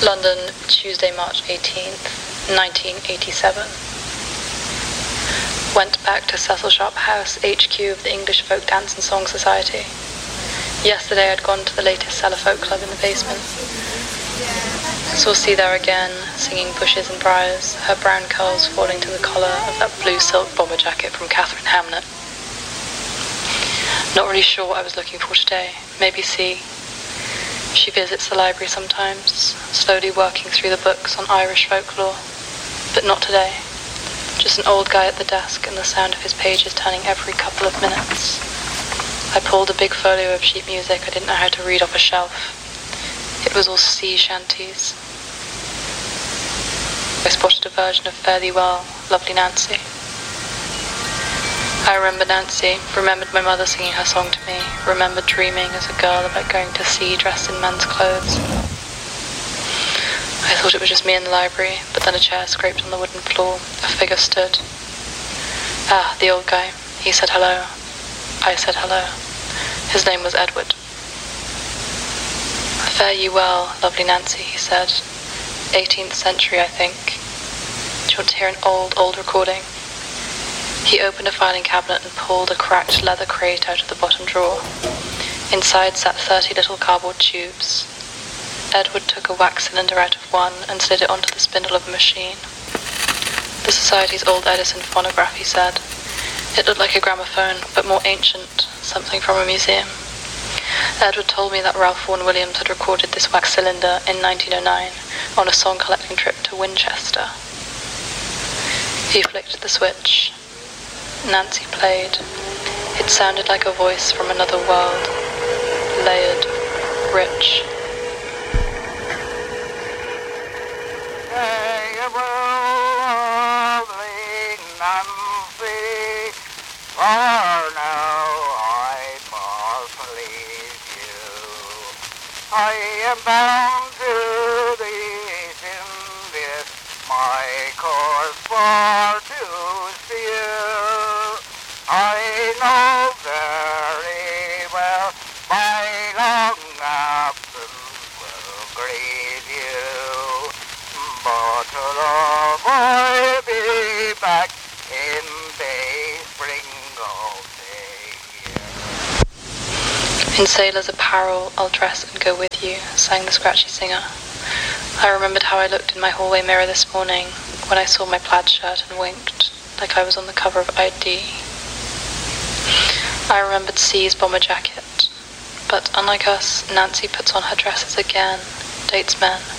London, Tuesday, March 18th, 1987. Went back to Cecil Sharp House, HQ of the English Folk Dance and Song Society. Yesterday I'd gone to the latest Cellar Folk Club in the basement. Saw C there again, singing Bushes and Briars, her brown curls falling to the collar of that blue silk bomber jacket from Catherine Hamnet. Not really sure what I was looking for today. Maybe C. She visits the library sometimes, slowly working through the books on Irish folklore. But not today. Just an old guy at the desk and the sound of his pages turning every couple of minutes. I pulled a big folio of sheet music I didn't know how to read off a shelf. It was all sea shanties. I spotted a version of Fare Thee Well, Lovely Nancy. I remember Nancy, remembered my mother singing her song to me, remembered dreaming as a girl about going to sea dressed in men's clothes. I thought it was just me in the library, but then a chair scraped on the wooden floor. A figure stood. Ah, the old guy. He said hello. I said hello. His name was Edward. Fare ye well, lovely Nancy, he said. 18th century, I think. Do you want to hear an old recording? He opened a filing cabinet and pulled a cracked leather crate out of the bottom drawer. Inside sat 30 little cardboard tubes. Edward took a wax cylinder out of one and slid it onto the spindle of a machine. The Society's old Edison phonograph, he said. It looked like a gramophone, but more ancient, something from a museum. Edward told me that Ralph Vaughan Williams had recorded this wax cylinder in 1909 on a song collecting trip to Winchester. He flicked the switch. Nancy played. It sounded like a voice from another world, layered, rich. I am bound to the east in this, my course for to steer. I know very well my long absence will grieve you, but love I'll be back in the spring of the year. In sailor's apparel, I'll dress and go with you, sang the scratchy singer. I remembered how I looked in my hallway mirror this morning when I saw my plaid shirt and winked, like I was on the cover of ID. I remembered C's bomber jacket, but unlike us, Nancy puts on her dresses again, dates men.